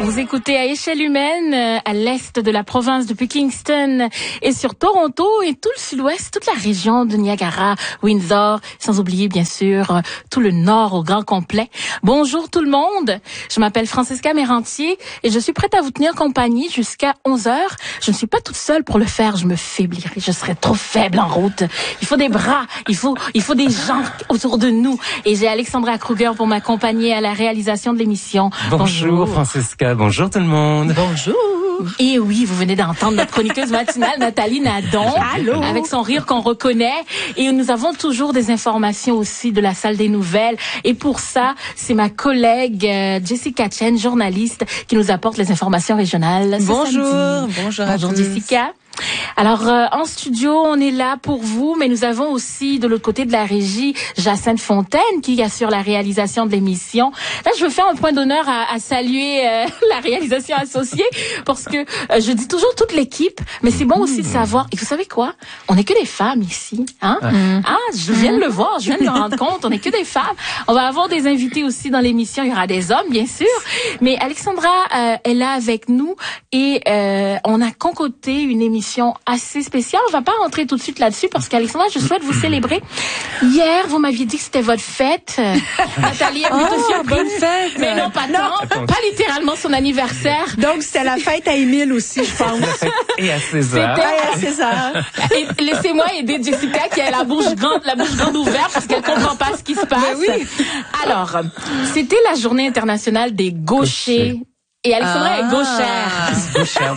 Vous écoutez à échelle humaine, à l'est de la province de Kingston et sur Toronto et tout le sud-ouest, toute la région de Niagara, Windsor, sans oublier bien sûr tout le nord au grand complet. Bonjour tout le monde, je m'appelle Francesca Mérantier et je suis prête à vous tenir compagnie jusqu'à 11h. Je ne suis pas toute seule pour le faire, je me faiblirai, je serai trop faible en route. Il faut des bras, il faut des gens autour de nous. Et j'ai Alexandra Kruger pour m'accompagner à la réalisation de l'émission. Bonjour Francesca, bonjour tout le monde. Bonjour. Et oui, vous venez d'entendre notre chroniqueuse matinale Nathalie Nadon. Allô. Avec son rire qu'on reconnaît. Et nous avons toujours des informations aussi de la salle des nouvelles. Et pour ça, c'est ma collègue Jessica Chen, journaliste, qui nous apporte les informations régionales. Bonjour. Bonjour à tous. Jessica. Alors, en studio, on est là pour vous, mais nous avons aussi, de l'autre côté de la régie, Jacinthe Fontaine, qui assure la réalisation de l'émission. Là, je veux faire un point d'honneur à saluer la réalisation associée, parce que je dis toujours toute l'équipe, mais c'est bon aussi de savoir, et vous savez quoi? On n'est que des femmes ici, hein? Je viens de le voir, je viens de me rendre compte, on n'est que des femmes. On va avoir des invités aussi dans l'émission, il y aura des hommes, bien sûr, mais Alexandra est là avec nous, et on a concocté une émission assez spéciale. On va pas rentrer tout de suite là-dessus parce qu'Alexandra, je souhaite vous célébrer. Hier, vous m'aviez dit que c'était votre fête. Nathalie est plutôt surprise. Bonne fête. Mais non, pas tant. Pas littéralement son anniversaire. Donc, c'était la fête à Émile aussi, je pense. Et à César. C'était à César. Et laissez-moi aider Jessica qui a la bouche grande ouverte parce qu'elle comprend pas ce qui se passe. Oui. Alors, c'était la journée internationale des gauchers. Et Alexandra est gauchère.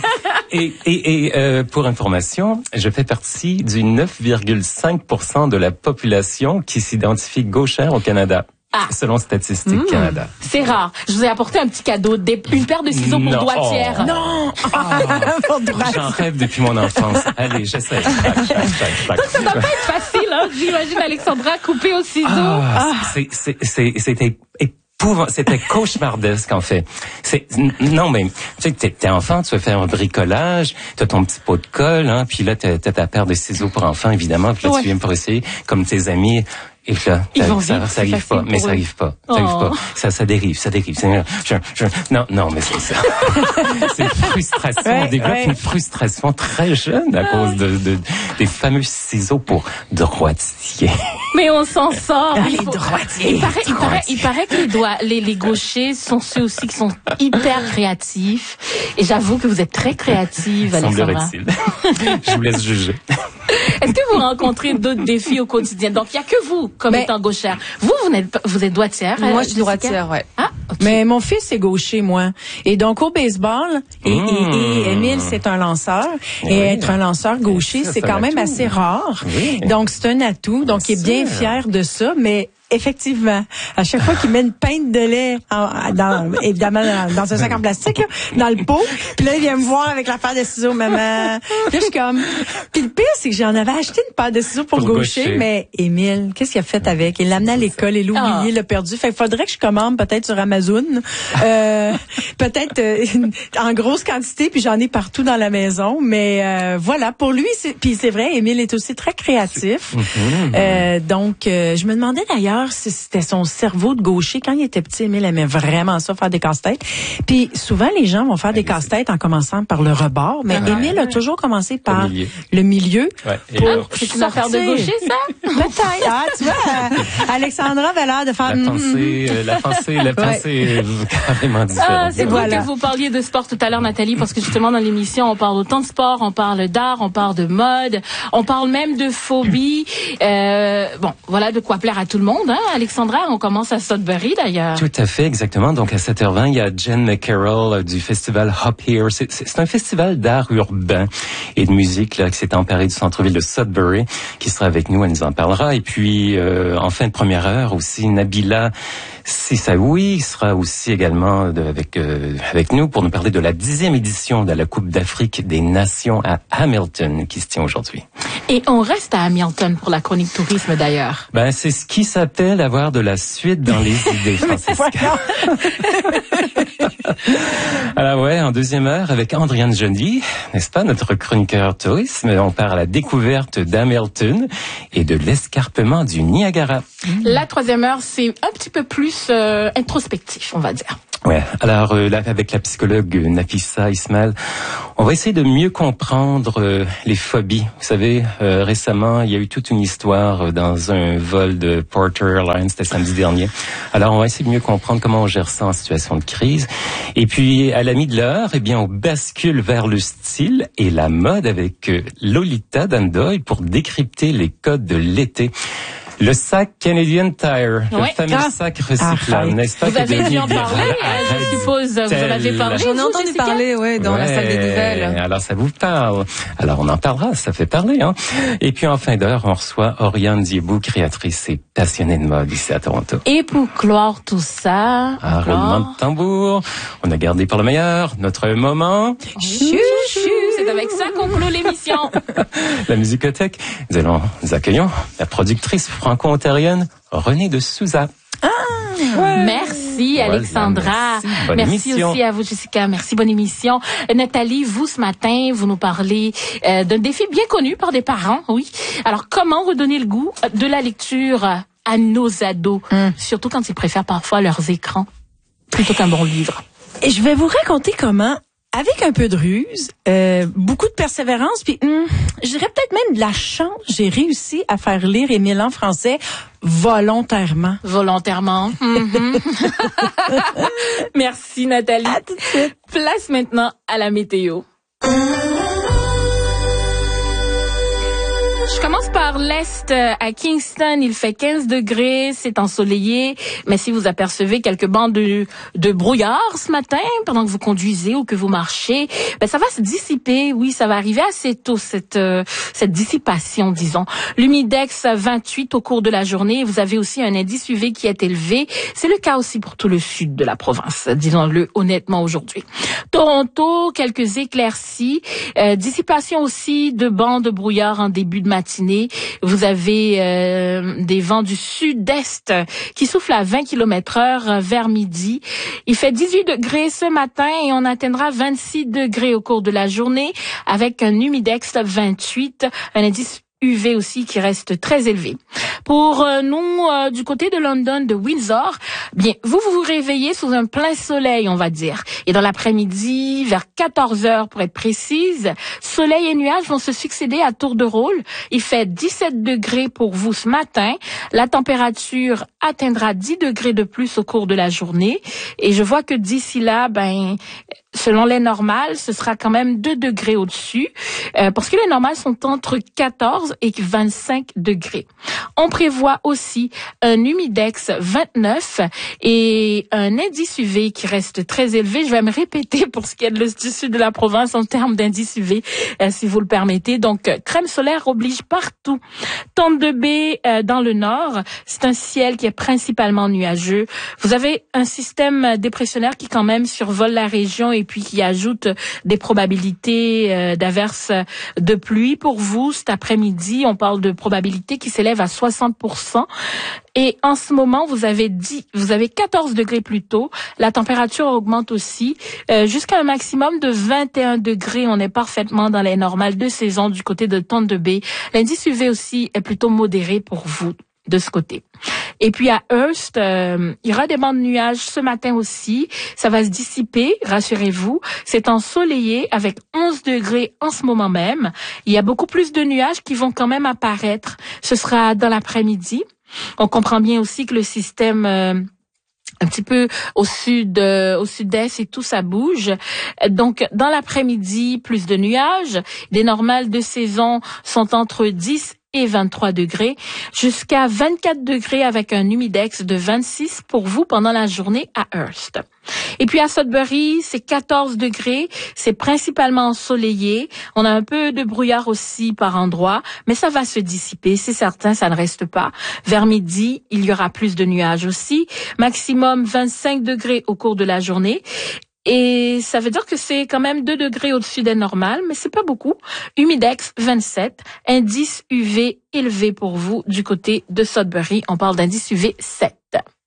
Et pour information, je fais partie du 9,5% de la population qui s'identifie gauchère au Canada. Selon Statistique Canada. C'est rare. Je vous ai apporté un petit cadeau, une paire de ciseaux pour doigtière. Non! J'en rêve depuis mon enfance. Allez, j'essaie. Ça doit pas être facile, hein? J'imagine Alexandra couper au ciseau. C'était cauchemardesque, en fait. Non, mais, tu sais, t'es enfant, tu veux faire un bricolage, t'as ton petit pot de colle, hein, puis là, t'as ta paire de ciseaux pour enfants, évidemment, puis là, tu viens pour essayer, comme tes amis, et puis là, ça arrive pas, mais ça arrive pas. Ça dérive. Non, mais c'est ça. C'est une frustration. On développe une frustration très jeune à cause des fameux ciseaux pour droitier. Mais on s'en sort. Les droitiers. Il paraît que les gauchers sont ceux aussi qui sont hyper créatifs. Et j'avoue que vous êtes très créative, Alexandra. Semblerait-il. Je vous laisse juger. Est-ce que vous rencontrez d'autres défis au quotidien? Donc, il y a que vous, comme étant gauchère. Vous êtes droitière. Moi, je suis droitière, ouais. Ah, okay. Mais mon fils est gaucher, moi. Et donc, au baseball, et Émile, c'est un lanceur. Et être un lanceur gaucher, c'est quand même assez rare. Oui. Donc, c'est un atout. Donc, il est bien fier de ça, mais effectivement, à chaque fois qu'il met une pinte de lait évidemment dans un sac en plastique là, dans le pot, puis là il vient me voir avec la paire de ciseaux, maman. Puis je suis comme, puis le pire c'est que j'en avais acheté une paire de ciseaux pour gaucher, mais Émile, qu'est-ce qu'il a fait avec? Il l'a amené à l'école, il l'a oublié, il l'a perdu. Fait qu'il faudrait que je commande peut-être sur Amazon, peut-être en grosse quantité, puis j'en ai partout dans la maison. Mais voilà, pour lui, puis c'est vrai, Émile est aussi très créatif. Donc je me demandais d'ailleurs si c'était son cerveau de gaucher. Quand il était petit, Émile aimait vraiment ça, faire des casse-têtes. Puis souvent, les gens vont faire des casse-têtes en commençant par le rebord, mais Émile a toujours commencé par le milieu. C'est une affaire de gaucher, ça? Peut-être. Tu vois, Alexandra avait l'air de faire... La pensée carrément différente. C'est cool que vous parliez de sport tout à l'heure, Nathalie, parce que justement, dans l'émission, on parle autant de sport, on parle d'art, on parle de mode, on parle même de phobie. Bon, voilà de quoi plaire à tout le monde. Hein, Alexandra, on commence à Sudbury d'ailleurs. Tout à fait, exactement. Donc à 7h20, il y a Jen McCarroll du festival Hop Here. C'est un festival d'art urbain et de musique là qui s'est emparé du centre-ville de Sudbury, qui sera avec nous, elle nous en parlera. Et puis en fin de première heure aussi, Nabila Sissaoui sera aussi également avec nous pour nous parler de la 10e édition de la Coupe d'Afrique des Nations à Hamilton qui se tient aujourd'hui. Et on reste à Hamilton pour la chronique tourisme d'ailleurs. Ben c'est ce qui s'appelle avoir de la suite dans les idées, Francesca. Alors ouais, en deuxième heure avec Andréane Joly, n'est-ce pas, notre chroniqueur tourisme, on part à la découverte d'Hamilton et de l'escarpement du Niagara. La troisième heure, c'est un petit peu plus introspectif, on va dire. Ouais. Alors là, avec la psychologue Nafissa Ismail, on va essayer de mieux comprendre les phobies. Vous savez, récemment, il y a eu toute une histoire dans un vol de Porter Airlines, c'était samedi dernier. Alors, on va essayer de mieux comprendre comment on gère ça en situation de crise. Et puis, à la mi de l'heure, eh bien, on bascule vers le style et la mode avec Lolita Dandoy pour décrypter les codes de l'été. Le sac Canadian Tire, le fameux sac recyclable, n'est-ce pas? Vous avez dû en parler, je suppose. Vous en avez parlé. J'en ai entendu parler, dans la salle des nouvelles. Alors, ça vous parle. Alors, on en parlera, ça fait parler, hein. Et puis, en fin d'heure, on reçoit Oriane Diebou, créatrice et passionnée de mode ici à Toronto. Et pour clore tout ça... roulement de tambour. On a gardé pour le meilleur notre moment. Chou. C'est avec ça qu'on clôt l'émission. La musicothèque. Nous accueillons la productrice franco-ontarienne Renée de Souza. Merci Alexandra. Merci aussi à vous Jessica. Merci, bonne émission. Nathalie, vous ce matin, vous nous parlez d'un défi bien connu par des parents, oui. Alors comment redonner le goût de la lecture à nos ados, surtout quand ils préfèrent parfois leurs écrans plutôt qu'un bon livre. Et je vais vous raconter comment, avec un peu de ruse, beaucoup de persévérance, puis je dirais peut-être même de la chance, j'ai réussi à faire lire Émile en français volontairement. Merci Nathalie. À tout de suite. Place maintenant à la météo. Je commence par l'Est. À Kingston, il fait 15 degrés, c'est ensoleillé. Mais si vous apercevez quelques bandes de brouillard ce matin, pendant que vous conduisez ou que vous marchez, ça va se dissiper. Oui, ça va arriver assez tôt, cette dissipation, disons. L'humidex 28 au cours de la journée. Vous avez aussi un indice UV qui est élevé. C'est le cas aussi pour tout le sud de la province, disons-le honnêtement aujourd'hui. Toronto, quelques éclaircies. Dissipation aussi de bandes de brouillard en début de matinée. Vous avez des vents du sud-est qui soufflent à 20 km/h vers midi. Il fait 18 degrés ce matin et on atteindra 26 degrés au cours de la journée avec un humidex 28, un indice UV aussi qui reste très élevé. Pour nous, du côté de London, de Windsor, bien, vous vous réveillez sous un plein soleil, on va dire. Et dans l'après-midi, vers 14h pour être précise, soleil et nuages vont se succéder à tour de rôle. Il fait 17 degrés pour vous ce matin. La température atteindra 10 degrés de plus au cours de la journée. Et je vois que d'ici là, selon les normales, ce sera quand même 2 degrés au-dessus, parce que les normales sont entre 14 et 25 degrés. On prévoit aussi un humidex 29 et un indice UV qui reste très élevé. Je vais me répéter pour ce qui est du sud de la province en termes d'indice UV, si vous le permettez. Donc, crème solaire oblige partout. Thunder Bay dans le nord, c'est un ciel qui est principalement nuageux. Vous avez un système dépressionnaire qui quand même survole la région et puis qui ajoute des probabilités d'averses de pluie pour vous cet après-midi. On parle de probabilités qui s'élèvent à 60%. Et en ce moment, vous avez 14 degrés plus tôt. La température augmente aussi jusqu'à un maximum de 21 degrés. On est parfaitement dans les normales de saison du côté de Thunder Bay. L'indice UV aussi est plutôt modéré pour vous de ce côté. Et puis à Hearst, il y aura des bandes de nuages ce matin aussi. Ça va se dissiper, rassurez-vous. C'est ensoleillé avec 11 degrés en ce moment même. Il y a beaucoup plus de nuages qui vont quand même apparaître. Ce sera dans l'après-midi. On comprend bien aussi que le système un petit peu au sud-est et tout ça bouge. Donc dans l'après-midi, plus de nuages. Les normales de saison sont entre 10 et 23 degrés, jusqu'à 24 degrés avec un humidex de 26 pour vous pendant la journée à Hearst. Et puis à Sudbury, c'est 14 degrés, c'est principalement ensoleillé. On a un peu de brouillard aussi par endroits, mais ça va se dissiper, c'est certain, ça ne reste pas. Vers midi, il y aura plus de nuages aussi, maximum 25 degrés au cours de la journée. Et ça veut dire que c'est quand même 2 degrés au-dessus des normales, mais c'est pas beaucoup. Humidex 27, indice UV élevé pour vous du côté de Sudbury. On parle d'indice UV 7.